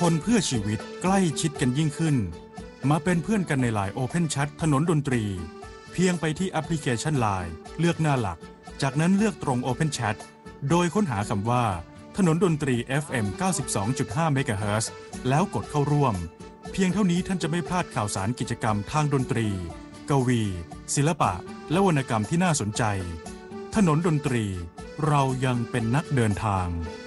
คนเพื่อชีวิตใกล้ชิดกันยิ่งขึ้นมาเป็นเพื่อนกันใน LINE Open Chat ถนนดนตรีเพียงไปที่แอปพลิเคชัน LINE เลือกหน้าหลักจากนั้นเลือกตรง Open Chat โดยค้นหาคำว่าถนนดนตรี FM 92.5 MHz แล้วกดเข้าร่วมเพียงเท่านี้ท่านจะไม่พลาดข่าวสารกิจกรรมทางดนตรีกวีศิลปะและวรรณกรรมที่น่าสนใจถนนดนตรีเรายังเป็นนักเดินทาง